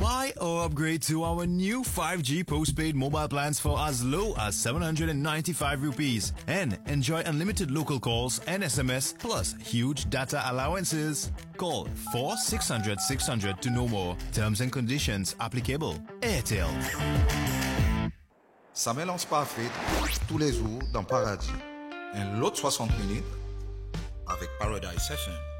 Buy or upgrade to our new 5G postpaid mobile plans for as low as 795 rupees and enjoy unlimited local calls and SMS plus huge data allowances. Call 4600 600 to know more. Terms and conditions applicable. Airtel. Ça mélange parfait tous les jours dans Paradis. Un lot 60 minutes avec Paradise FM.